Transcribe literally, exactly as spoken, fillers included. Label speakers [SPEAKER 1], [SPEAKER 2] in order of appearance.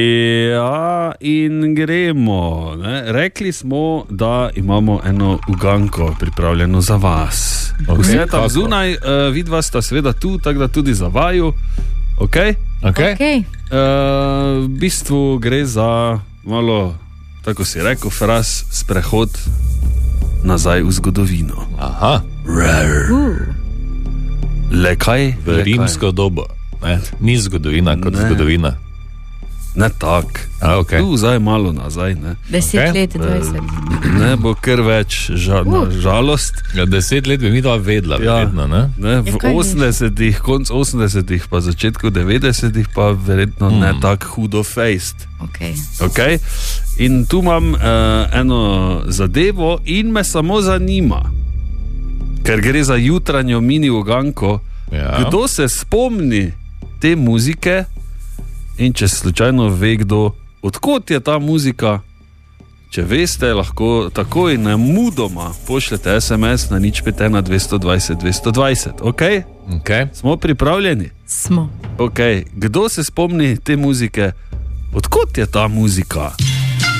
[SPEAKER 1] Ja, in gremo. Ne? Rekli smo, da imamo eno uganko pripravljeno za vas. Okay. Vse tam zunaj, uh, vidva sta seveda tu, tako da tudi za vaju. Okay?
[SPEAKER 2] Okay.
[SPEAKER 3] Okay.
[SPEAKER 1] Uh, v bistvu gre za malo, tako si rekel, fraz, sprehod nazaj v zgodovino.
[SPEAKER 2] Aha.
[SPEAKER 3] Uh.
[SPEAKER 1] Le kaj?
[SPEAKER 2] V
[SPEAKER 1] Le
[SPEAKER 2] rimsko
[SPEAKER 1] kaj?
[SPEAKER 2] dobo. Ne? Ni zgodovina kot
[SPEAKER 1] Ne.
[SPEAKER 2] zgodovina.
[SPEAKER 1] Ne tak.
[SPEAKER 2] Okay.
[SPEAKER 1] Tu zdaj malo nazaj. Ne,
[SPEAKER 3] Deset
[SPEAKER 2] Okay.
[SPEAKER 3] let, dvajset.
[SPEAKER 1] ne bo kar več žal,
[SPEAKER 3] Uh.
[SPEAKER 1] žalost.
[SPEAKER 2] Ja, deset let bi mi to vedela,
[SPEAKER 1] Ja.
[SPEAKER 2] verjetno, ne?
[SPEAKER 1] Ne, v
[SPEAKER 3] Ja, kaj
[SPEAKER 1] osemdesetih, konc osemdesetih, pa začetku devetdesetih, pa verjetno hmm. ne tako hudo fejst.
[SPEAKER 3] Okay.
[SPEAKER 1] Okay? In tu imam uh, eno zadevo in me samo zanima, ker gre za jutranjo mini uganko,
[SPEAKER 2] Ja.
[SPEAKER 1] kdo se spomni te muzike in če slučajno ve kdo, odkot je ta muzika. Če veste, lahko takoj nemudoma pošljete es em es na nič pet ena dvesto dvajset dvesto dvajset. Okay?
[SPEAKER 2] Okay.
[SPEAKER 1] Smo pripravljeni?
[SPEAKER 3] Smo.
[SPEAKER 1] Okay. Kdo se spomni te muzike? Odkot je ta muzika?